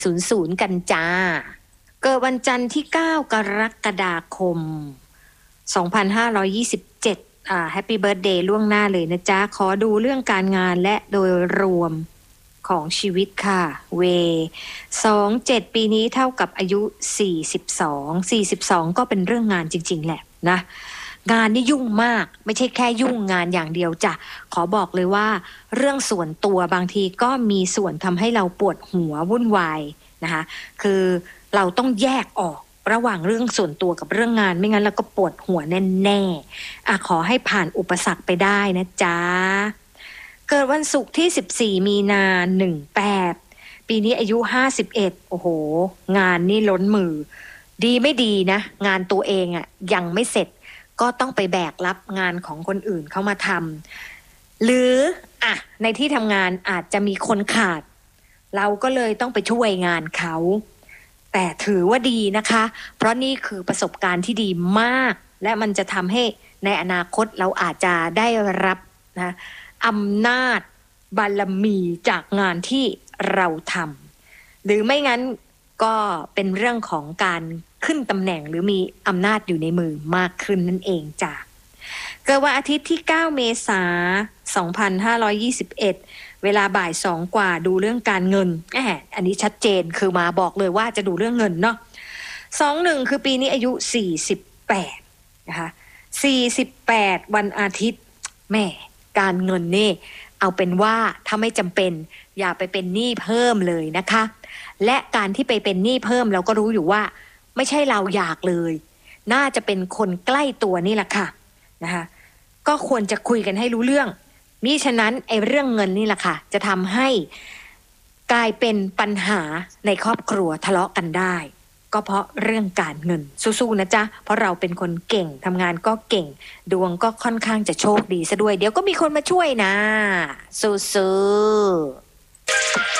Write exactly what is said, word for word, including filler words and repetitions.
ศูนย์ศูนย์กันจ้าเกิดวันจันทร์ที่เก้ากรกฎาคมสองพันห้าร้อยยี่สิบเจ็ดอ่าแฮปปี้เบิร์ธเดย์ล่วงหน้าเลยนะจ๊ะขอดูเรื่องการงานและโดยรวมของชีวิตค่ะเวสองเจ็ดปีนี้เท่ากับอายุสี่สิบสองสี่สิบสองก็เป็นเรื่องงานจริงๆแหละนะงานนี่ยุ่งมากไม่ใช่แค่ยุ่งงานอย่างเดียวจ้ะขอบอกเลยว่าเรื่องส่วนตัวบางทีก็มีส่วนทำให้เราปวดหัววุ่นวายนะคะคือเราต้องแยกออกระหว่างเรื่องส่วนตัวกับเรื่องงานไม่งั้นเราก็ปวดหัวแน่ๆอ่ะขอให้ผ่านอุปสรรคไปได้นะจ๊ะเกิดวันศุกร์ที่สิบสี่มีนาหนึ่งแปดปีนี้อายุห้าสิบเอ็ดโอ้โหงานนี่ล้นมือดีไม่ดีนะงานตัวเองอ่ะยังไม่เสร็จก็ต้องไปแบกรับงานของคนอื่นเข้ามาทำหรืออ่ะในที่ทำงานอาจจะมีคนขาดเราก็เลยต้องไปช่วยงานเขาแต่ถือว่าดีนะคะเพราะนี่คือประสบการณ์ที่ดีมากและมันจะทำให้ในอนาคตเราอาจจะได้รับนะอำนาจบารมีจากงานที่เราทำหรือไม่งั้นก็เป็นเรื่องของการขึ้นตำแหน่งหรือมีอำนาจอยู่ในมือมากขึ้นนั่นเองจ้ะเกิดวันอาทิตย์ที่เก้าเมษายนสองพันห้าร้อยยี่สิบเอ็ดเวลาบ่ายสองกว่าดูเรื่องการเงินแหมอันนี้ชัดเจนคือมาบอกเลยว่าจะดูเรื่องเงินเนาะสองหนึ่งคือปีนี้อายุสี่สิบแปดนะคะสี่สิบแปดวันอาทิตย์แม่การเงินนี่เอาเป็นว่าถ้าไม่จำเป็นอย่าไปเป็นหนี้เพิ่มเลยนะคะและการที่ไปเป็นหนี้เพิ่มเราก็รู้อยู่ว่าไม่ใช่เราอยากเลยน่าจะเป็นคนใกล้ตัวนี่แหละค่ะนะคะก็ควรจะคุยกันให้รู้เรื่องมิฉะนั้นไอ้เรื่องเงินนี่แหละค่ะจะทำให้กลายเป็นปัญหาในครอบครัวทะเลาะกันได้ก็เพราะเรื่องการเงินสู้ๆนะจ๊ะเพราะเราเป็นคนเก่งทำงานก็เก่งดวงก็ค่อนข้างจะโชคดีซะด้วยเดี๋ยวก็มีคนมาช่วยนะสู้ๆ